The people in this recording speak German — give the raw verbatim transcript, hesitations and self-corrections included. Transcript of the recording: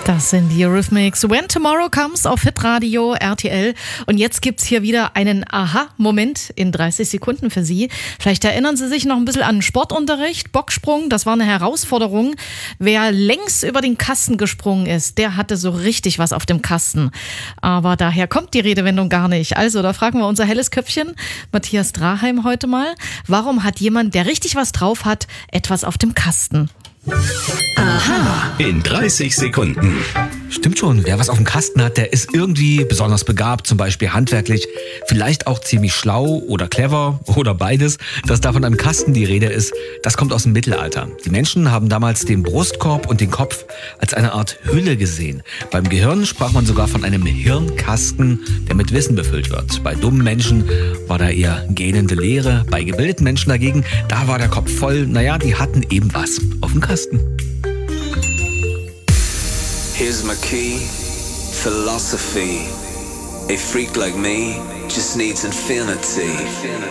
Das sind die Eurythmics. When Tomorrow Comes auf Hitradio R T L. Und jetzt gibt's hier wieder einen Aha-Moment in dreißig Sekunden für Sie. Vielleicht erinnern Sie sich noch ein bisschen an Sportunterricht. Bocksprung, das war eine Herausforderung. Wer längs über den Kasten gesprungen ist, der hatte so richtig was auf dem Kasten. Aber daher kommt die Redewendung gar nicht. Also, da fragen wir unser helles Köpfchen, Matthias Draheim, heute mal. Warum hat jemand, der richtig was drauf hat, etwas auf dem Kasten? Aha. In dreißig Sekunden. Stimmt schon, wer was auf dem Kasten hat, der ist irgendwie besonders begabt, zum Beispiel handwerklich, vielleicht auch ziemlich schlau oder clever oder beides. Dass da von einem Kasten die Rede ist, das kommt aus dem Mittelalter. Die Menschen haben damals den Brustkorb und den Kopf als eine Art Hülle gesehen. Beim Gehirn sprach man sogar von einem Hirnkasten, der mit Wissen befüllt wird. Bei dummen Menschen war da eher gähnende Leere. Bei gebildeten Menschen dagegen, da war der Kopf voll. Naja, die hatten eben was auf dem Kasten. Here's my key, philosophy. A freak like me just needs infinity.